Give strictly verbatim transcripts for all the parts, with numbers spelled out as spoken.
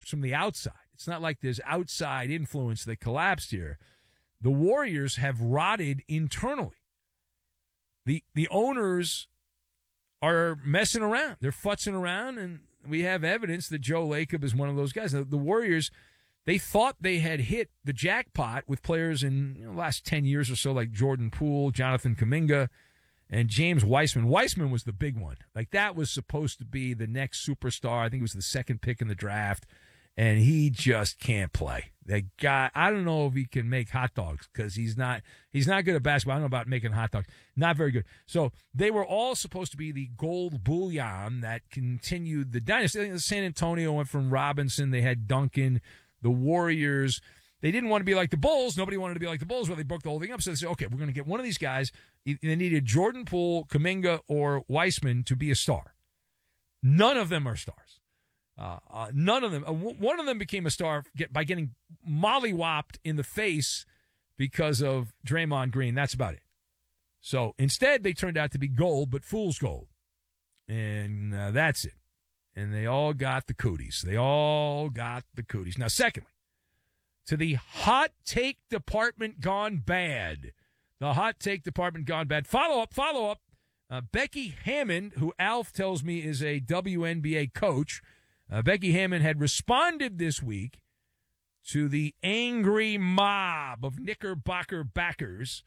from the outside. It's not like there's outside influence that collapsed here. The Warriors have rotted internally. The the owners are messing around. They're futzing around, and we have evidence that Joe Lacob is one of those guys. The, the Warriors, they thought they had hit the jackpot with players in you know, the last ten years or so, like Jordan Poole, Jonathan Kuminga, and James Wiseman. Wiseman was the big one. Like, that was supposed to be the next superstar. I think it was the second pick in the draft, and he just can't play. That guy, I don't know if he can make hot dogs because he's not he's not good at basketball. I don't know about making hot dogs. Not very good. So they were all supposed to be the gold bullion that continued the dynasty. I think San Antonio went from Robinson. They had Duncan. The Warriors, they didn't want to be like the Bulls. Nobody wanted to be like the Bulls. Well, they broke the whole thing up. So they said, okay, we're going to get one of these guys. They needed Jordan Poole, Kuminga, or Wiseman to be a star. None of them are stars. Uh, uh, none of them. Uh, w- one of them became a star get, by getting mollywopped in the face because of Draymond Green. That's about it. So instead, they turned out to be gold, but fool's gold. And uh, that's it. And they all got the cooties. They all got the cooties. Now, secondly, to the hot take department gone bad. The hot take department gone bad. Follow up, follow up. Uh, Becky Hammon, who Alf tells me is a W N B A coach, uh, Becky Hammon had responded this week to the angry mob of Knickerbocker backers.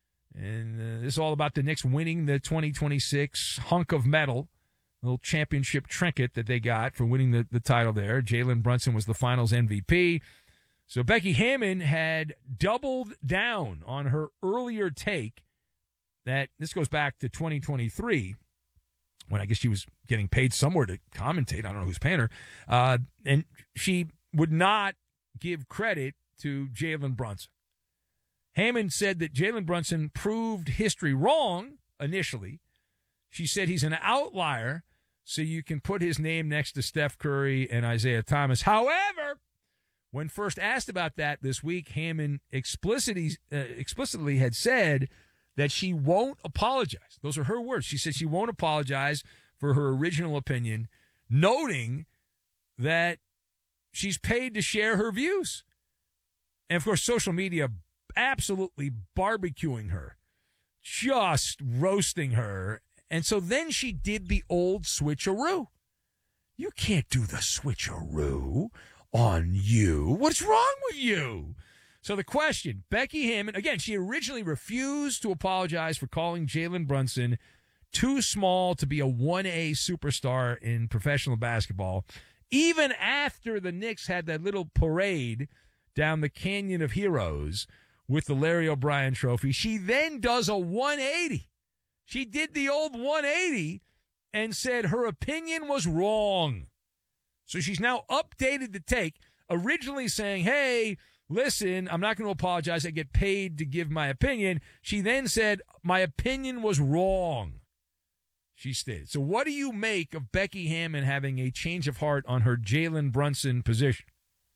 And uh, this is all about the Knicks winning the twenty twenty-six hunk of metal, little championship trinket that they got for winning the, the title there. Jalen Brunson was the finals M V P. So Becky Hammon had doubled down on her earlier take that this goes back to twenty twenty-three, when I guess she was getting paid somewhere to commentate. I don't know who's paying her. Uh, and she would not give credit to Jalen Brunson. Hammon said that Jalen Brunson proved history wrong initially. She said he's an outlier, so you can put his name next to Steph Curry and Isaiah Thomas. However, when first asked about that this week, Hammon explicitly, uh, explicitly had said that she won't apologize. Those are her words. She said she won't apologize for her original opinion, noting that she's paid to share her views. And, of course, social media absolutely barbecuing her, just roasting her. And so then she did the old switcheroo. You can't do the switcheroo on you. What's wrong with you? So the question, Becky Hammon, again, she originally refused to apologize for calling Jalen Brunson too small to be a one A superstar in professional basketball, even after the Knicks had that little parade down the Canyon of Heroes with the Larry O'Brien trophy. She then does a one eighty. She did the old one eighty and said her opinion was wrong. So she's now updated the take, originally saying, hey, listen, I'm not going to apologize. I get paid to give my opinion. She then said, my opinion was wrong, she stated. So what do you make of Becky Hammon having a change of heart on her Jalen Brunson position?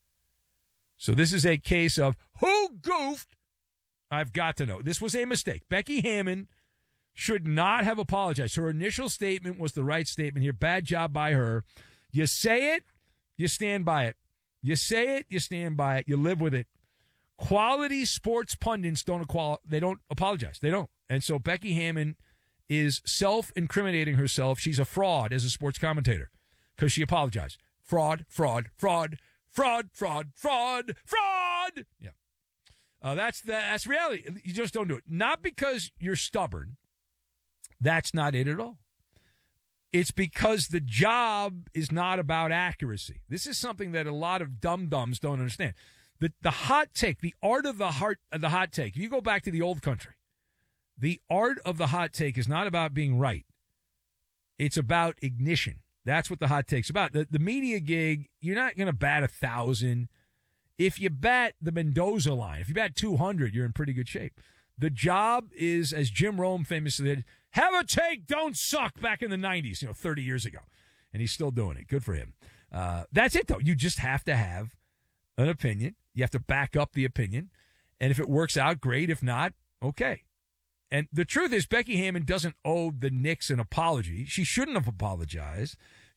So this is a case of who goofed? I've got to know. This was a mistake. Becky Hammon should not have apologized. Her initial statement was the right statement here. Bad job by her. You say it, you stand by it. You say it, you stand by it. You live with it. Quality sports pundits don't equal, they don't apologize. They don't. And so Becky Hammon is self-incriminating herself. She's a fraud as a sports commentator because she apologized. Fraud, fraud, fraud, fraud, fraud, fraud, fraud. Yeah. Uh, that's the, that's reality. You just don't do it. Not because you're stubborn. That's not it at all. It's because the job is not about accuracy. This is something that a lot of dum-dums don't understand. The the hot take, the art of the heart of the hot take. If you go back to the old country, the art of the hot take is not about being right. It's about ignition. That's what the hot take's about. The, the media gig, you're not going to bat a thousand. If you bat the Mendoza line, if you bat two hundred, you're in pretty good shape. The job is, as Jim Rome famously said, have a take, don't suck, back in the nineties, you know, thirty years ago. And he's still doing it. Good for him. Uh, that's it, though. You just have to have an opinion. You have to back up the opinion. And if it works out, great. If not, okay. And the truth is, Becky Hammon doesn't owe the Knicks an apology. She shouldn't have apologized.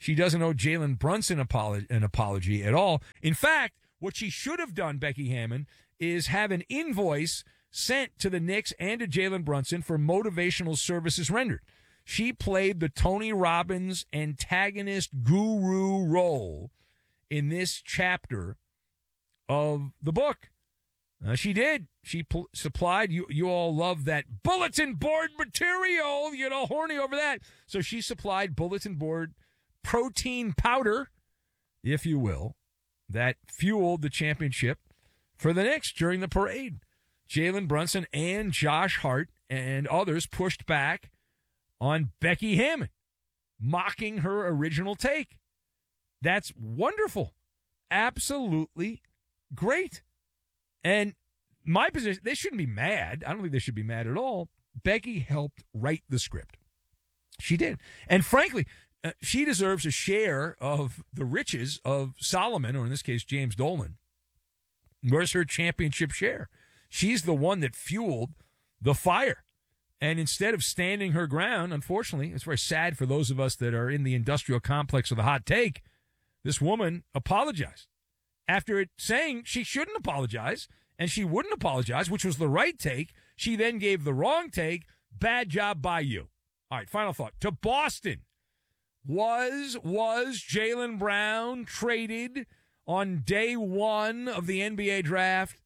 She doesn't owe Jalen Brunson apolo- an apology at all. In fact, what she should have done, Becky Hammon, is have an invoice sent to the Knicks and to Jalen Brunson for motivational services rendered. She played the Tony Robbins antagonist guru role in this chapter of the book. Uh, she did. She pl- supplied, you you all love that bulletin board material. You know, horny over that. So she supplied bulletin board protein powder, if you will, that fueled the championship for the Knicks during the parade. Jalen Brunson and Josh Hart and others pushed back on Becky Hammon, mocking her original take. That's wonderful. Absolutely great. And my position, they shouldn't be mad. I don't think they should be mad at all. Becky helped write the script. She did. And frankly, uh, she deserves a share of the riches of Solomon, or in this case, James Dolan. Where's her championship share? She's the one that fueled the fire. And instead of standing her ground, unfortunately, it's very sad for those of us that are in the industrial complex of the hot take, this woman apologized. After it saying she shouldn't apologize, and she wouldn't apologize, which was the right take, she then gave the wrong take. Bad job by you. All right, final thought. To Boston. Was, was Jaylen Brown traded on day one of the N B A draft?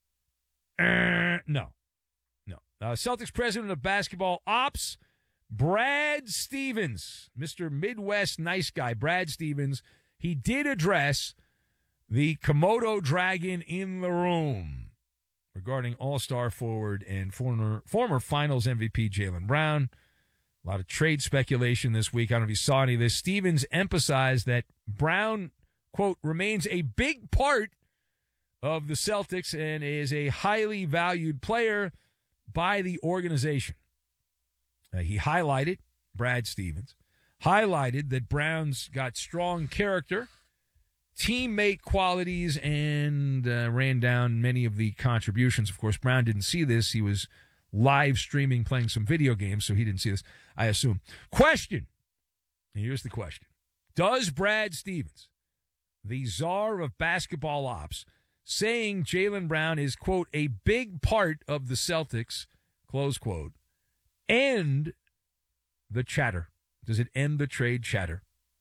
Uh, no. No. Uh, Celtics president of basketball ops, Brad Stevens, Mister Midwest nice guy, Brad Stevens, he did address the Komodo dragon in the room regarding all-star forward and former, former finals M V P Jaylen Brown. A lot of trade speculation this week. I don't know if you saw any of this. Stevens emphasized that Brown, quote, remains a big part of the Celtics and is a highly valued player by the organization. Uh, he highlighted, Brad Stevens, highlighted that Brown's got strong character, teammate qualities, and uh, ran down many of the contributions. Of course, Brown didn't see this. He was live streaming, playing some video games, so he didn't see this, I assume. Question. Here's the question. Does Brad Stevens, the czar of basketball ops, saying Jaylen Brown is, quote, a big part of the Celtics, close quote, end the chatter? Does it end the trade chatter?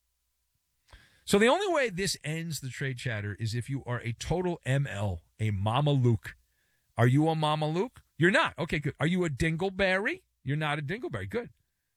So the only way this ends the trade chatter is if you are a total M L, a Mama Luke. Are you a Mama Luke? You're not. Okay, good. Are you a Dingleberry? You're not a Dingleberry. Good.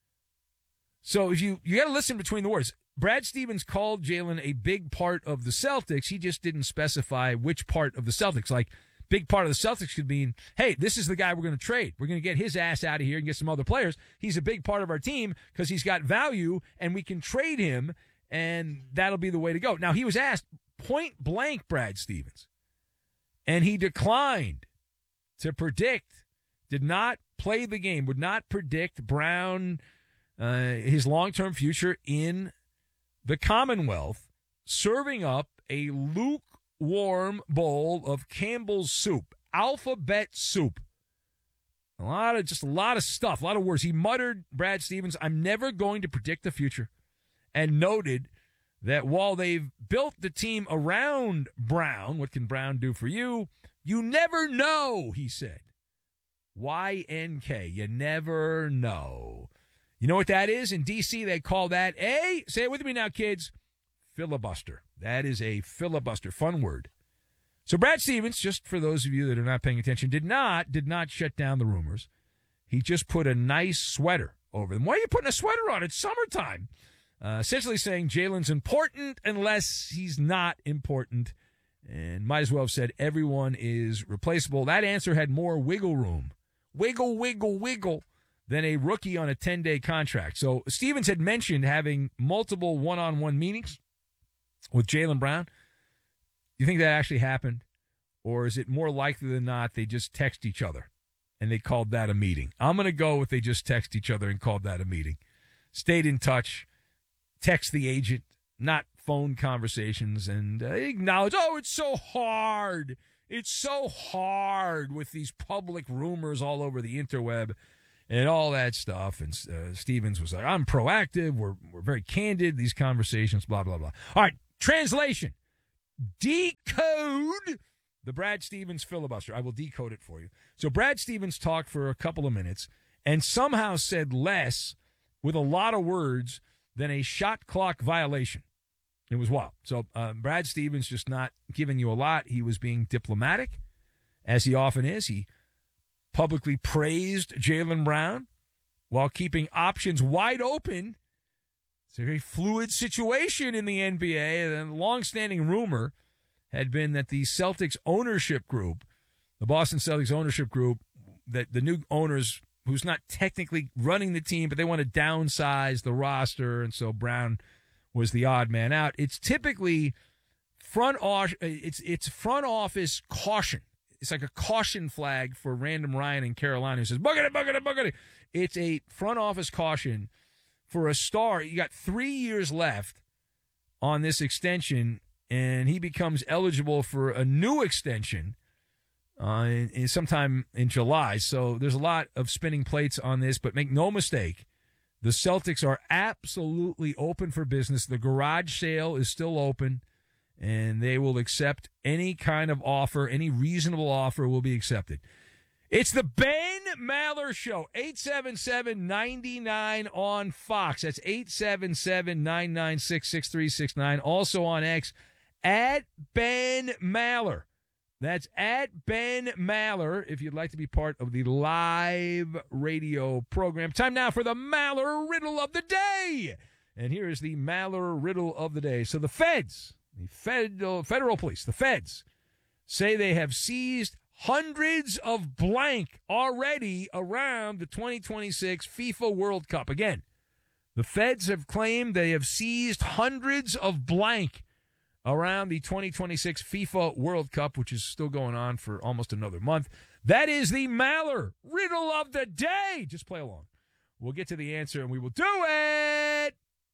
So if you, you got to listen between the words. Brad Stevens called Jaylen a big part of the Celtics. He just didn't specify which part of the Celtics. Like, big part of the Celtics could mean, hey, this is the guy we're going to trade. We're going to get his ass out of here and get some other players. He's a big part of our team because he's got value, and we can trade him, and that'll be the way to go. Now, he was asked point blank, Brad Stevens, and he declined to predict, did not play the game, would not predict Brown, uh, his long-term future in the Commonwealth, serving up a lukewarm bowl of Campbell's soup, alphabet soup. A lot of, just a lot of stuff, a lot of words. He muttered, Brad Stevens, I'm never going to predict the future, and noted that while they've built the team around Brown, what can Brown do for you? You never know, he said. Y N K, you never know. You know what that is? In D C, they call that a, say it with me now, kids, filibuster. That is a filibuster. Fun word. So Brad Stevens, just for those of you that are not paying attention, did not, did not shut down the rumors. He just put a nice sweater over them. Why are you putting a sweater on? It's summertime. Uh, essentially saying Jaylen's important unless he's not important. And might as well have said everyone is replaceable. That answer had more wiggle room. Wiggle, wiggle, wiggle than a rookie on a ten-day contract. So Stevens had mentioned having multiple one-on-one meetings with Jaylen Brown. You think that actually happened? Or is it more likely than not they just text each other and they called that a meeting? I'm going to go with they just text each other and called that a meeting. Stayed in touch, text the agent, not phone conversations, and uh, acknowledge, oh, it's so hard. It's so hard with these public rumors all over the interweb. and all that stuff. And uh, Stevens was like, I'm proactive. We're, we're very candid, these conversations, blah, blah, blah. All right, translation. Decode the Brad Stevens filibuster. I will decode it for you. So Brad Stevens talked for a couple of minutes and somehow said less with a lot of words than a shot clock violation. It was wild. So uh, Brad Stevens just not giving you a lot. He was being diplomatic, as he often is. He publicly praised Jaylen Brown while keeping options wide open. It's a very fluid situation in the N B A. And the longstanding rumor had been that the Celtics ownership group, the Boston Celtics ownership group, that the new owners, who's not technically running the team, but they want to downsize the roster, and so Brown was the odd man out. It's typically front office. It's it's front office caution. It's like a caution flag for Random Ryan in Carolina who says, "Bucket it, bucket it, bucket it." It's a front office caution for a star. You got three years left on this extension, and he becomes eligible for a new extension uh, in, in sometime in July. So there's a lot of spinning plates on this, but make no mistake, the Celtics are absolutely open for business. The garage sale is still open, and they will accept any kind of offer. Any reasonable offer will be accepted. It's the Ben Maller Show, eight seven seven, nine nine on Fox. That's eight seven seven, nine nine six, six three six nine. Also on X, at Ben Maller. That's at Ben Maller if you'd like to be part of the live radio program. Time now for the Maller Riddle of the Day. And here is the Maller Riddle of the Day. So the feds, the federal, federal police, the feds, say they have seized hundreds of blank already around the twenty twenty-six FIFA World Cup. Again, the feds have claimed they have seized hundreds of blank around the twenty twenty-six FIFA World Cup, which is still going on for almost another month. That is the Maller Riddle of the Day. Just play along. We'll get to the answer, and we will do it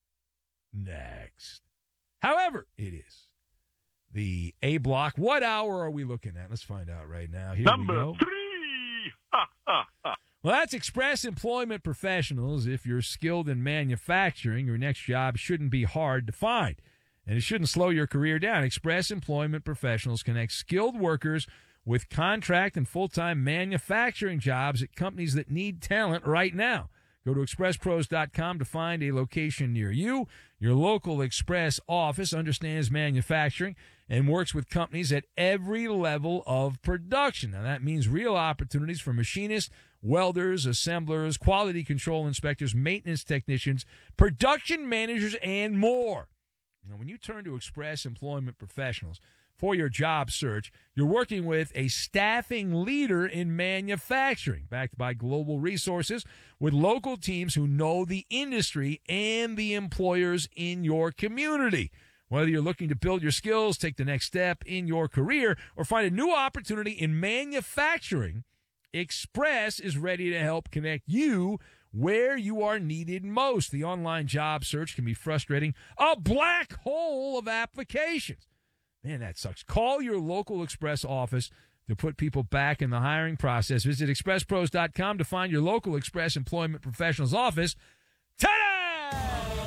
next. However, it is the A block. What hour are we looking at? Let's find out right now. Here Number we go. three. Ha, ha, ha. Well, that's Express Employment Professionals. If you're skilled in manufacturing, your next job shouldn't be hard to find. And it shouldn't slow your career down. Express Employment Professionals connect skilled workers with contract and full-time manufacturing jobs at companies that need talent right now. Go to express pros dot com to find a location near you. Your local Express office understands manufacturing and works with companies at every level of production. Now, that means real opportunities for machinists, welders, assemblers, quality control inspectors, maintenance technicians, production managers, and more. Now, when you turn to Express Employment Professionals for your job search, you're working with a staffing leader in manufacturing, backed by global resources, with local teams who know the industry and the employers in your community. Whether you're looking to build your skills, take the next step in your career, or find a new opportunity in manufacturing, Express is ready to help connect you where you are needed most. The online job search can be frustrating, a black hole of applications. Man, that sucks. Call your local Express office to put people back in the hiring process. Visit express pros dot com to find your local Express Employment Professionals office today.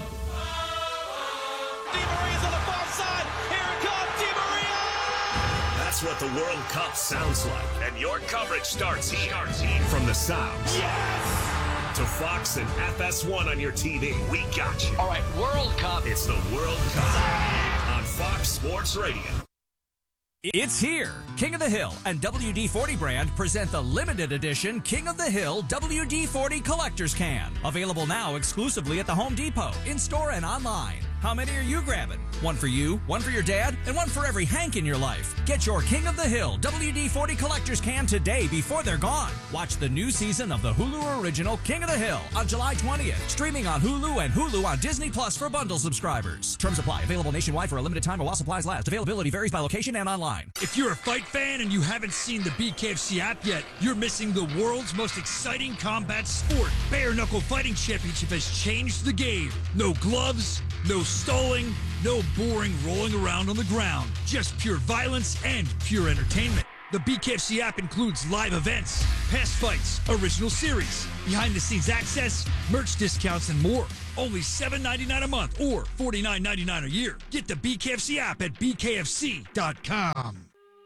DiMaria's on the far side. Here it comes, Di Maria. That's what the World Cup sounds like. And your coverage starts here. Starts here. From the sounds. Yes. To Fox and F S one on your T V. We got you. All right, World Cup. It's the World Cup on Fox Sports Radio. It's here. King of the Hill and W D forty brand present the limited edition King of the Hill W D forty Collector's Can. Available now exclusively at the Home Depot, in-store and online. How many are you grabbing? One for you, one for your dad, and one for every Hank in your life. Get your King of the Hill W D forty Collector's Can today before they're gone. Watch the new season of the Hulu original King of the Hill on July twentieth. Streaming on Hulu and Hulu on Disney Plus for bundle subscribers. Terms apply. Available nationwide for a limited time or while supplies last. Availability varies by location and online. If you're a fight fan and you haven't seen the B K F C app yet, you're missing the world's most exciting combat sport. Bare Knuckle Fighting Championship has changed the game. No gloves, no stalling, no boring rolling around on the ground. Just pure violence and pure entertainment. The B K F C app includes live events, past fights, original series, behind-the-scenes access, merch discounts, and more. Only seven ninety-nine a month or forty-nine ninety-nine a year. Get the B K F C app at B K F C dot com.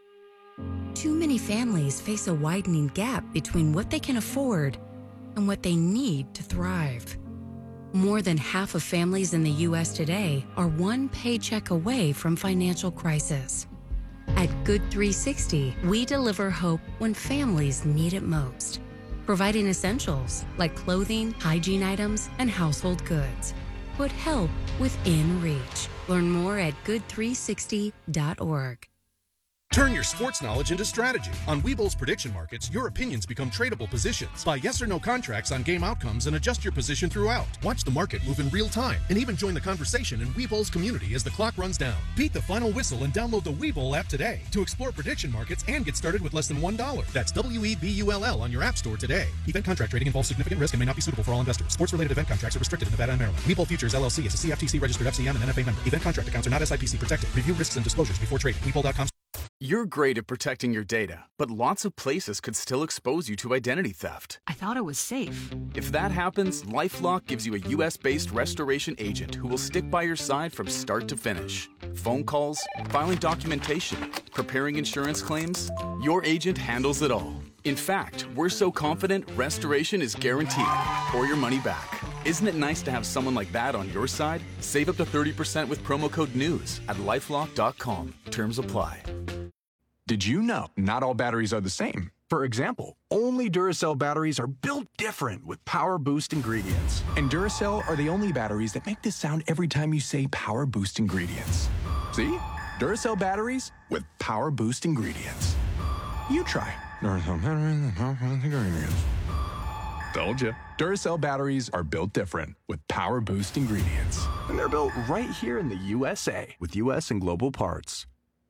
Too many families face a widening gap between what they can afford and what they need to thrive. More than half of families in the U S today are one paycheck away from financial crisis. At Good three sixty, we deliver hope when families need it most, providing essentials like clothing, hygiene items, and household goods. Put help within reach. Learn more at good three sixty dot org. Turn your sports knowledge into strategy. On Webull's prediction markets, your opinions become tradable positions. Buy yes or no contracts on game outcomes and adjust your position throughout. Watch the market move in real time and even join the conversation in Webull's community as the clock runs down. Beat the final whistle and download the Webull app today to explore prediction markets and get started with less than one dollar. That's W E B U L L on your app store today. Event contract trading involves significant risk and may not be suitable for all investors. Sports-related event contracts are restricted in Nevada and Maryland. Webull Futures L L C is a C F T C registered F C M and N F A member. Event contract accounts are not S I P C protected. Review risks and disclosures before trading. Webull dot com. You're great at protecting your data, but lots of places could still expose you to identity theft. I thought it was safe. If that happens, LifeLock gives you a U S-based restoration agent who will stick by your side from start to finish. Phone calls, filing documentation, preparing insurance claims, your agent handles it all. In fact, we're so confident restoration is guaranteed or your money back. Isn't it nice to have someone like that on your side? Save up to thirty percent with promo code NEWS at lifelock dot com. Terms apply. Did you know not all batteries are the same? For example, only Duracell batteries are built different with Power Boost ingredients. And Duracell are the only batteries that make this sound every time you say Power Boost ingredients. See? Duracell batteries with Power Boost ingredients. You try. Duracell batteries with Power Boost ingredients. Told you. Duracell batteries are built different with Power Boost ingredients. And they're built right here in the U S A with U S and global parts.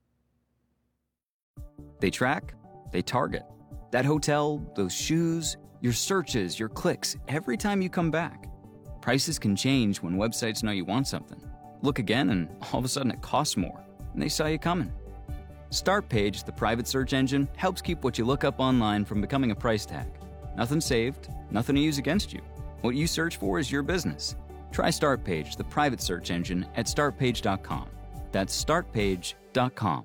They track, they target. That hotel, those shoes, your searches, your clicks, every time you come back. Prices can change when websites know you want something. Look again and all of a sudden it costs more, and they saw you coming. Startpage, the private search engine, helps keep what you look up online from becoming a price tag. Nothing saved, nothing to use against you. What you search for is your business. Try Startpage, the private search engine, at start page dot com. That's start page dot com.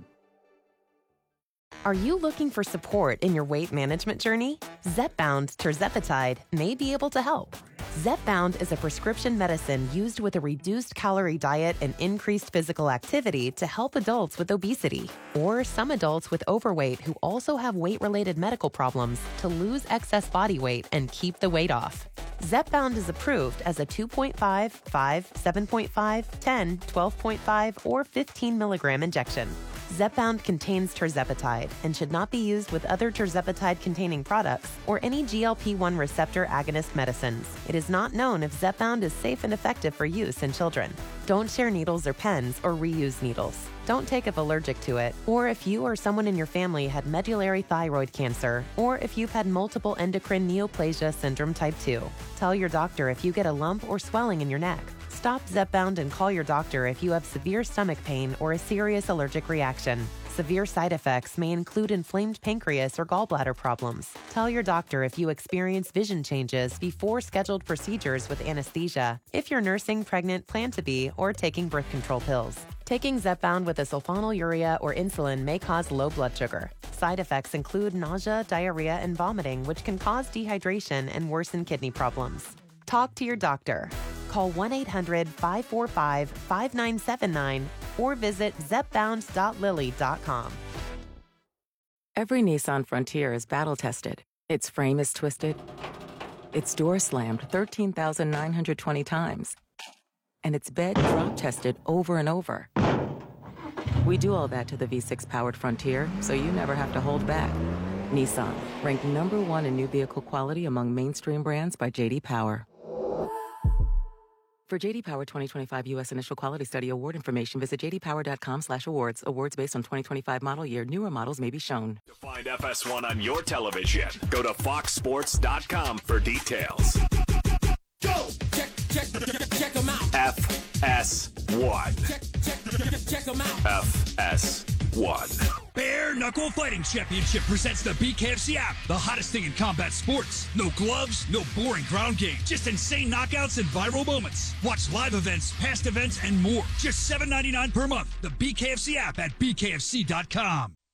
Are you looking for support in your weight management journey? Zepbound tirzepatide may be able to help. Zepbound is a prescription medicine used with a reduced calorie diet and increased physical activity to help adults with obesity or some adults with overweight who also have weight-related medical problems to lose excess body weight and keep the weight off. Zepbound is approved as a two point five, five, seven point five, ten, twelve point five, or fifteen milligram injection. Zepbound contains tirzepatide and should not be used with other tirzepatide-containing products or any G L P one receptor agonist medicines. It is not known if Zepbound is safe and effective for use in children. Don't share needles or pens or reuse needles. Don't take if allergic to it, or if you or someone in your family had medullary thyroid cancer, or if you've had multiple endocrine neoplasia syndrome type two. Tell your doctor if you get a lump or swelling in your neck. Stop Zepbound and call your doctor if you have severe stomach pain or a serious allergic reaction. Severe side effects may include inflamed pancreas or gallbladder problems. Tell your doctor if you experience vision changes before scheduled procedures with anesthesia, if you're nursing, pregnant, plan to be, or taking birth control pills. Taking Zepbound with a sulfonylurea or insulin may cause low blood sugar. Side effects include nausea, diarrhea, and vomiting, which can cause dehydration and worsen kidney problems. Talk to your doctor. Call one eight hundred, five four five, five nine seven nine or visit zepbound dot lilly dot com. Every Nissan Frontier is battle-tested. Its frame is twisted. Its door slammed thirteen thousand nine hundred twenty times. And its bed drop-tested over and over. We do all that to the V six-powered Frontier, so you never have to hold back. Nissan, ranked number one in new vehicle quality among mainstream brands by J D Power. For J D Power twenty twenty-five U S Initial Quality Study award information, visit j d power dot com slash awards. Awards based on twenty twenty-five model year. Newer models may be shown. To find F S one on your television, go to fox sports dot com for details. Go! Check, check, check them out. F S one. Check, check, check them out. F S one. Bare Knuckle Fighting Championship presents the B K F C app, the hottest thing in combat sports. No gloves, no boring ground game, just insane knockouts and viral moments. Watch live events, past events, and more. Just seven ninety-nine per month. The B K F C app at B K F C dot com.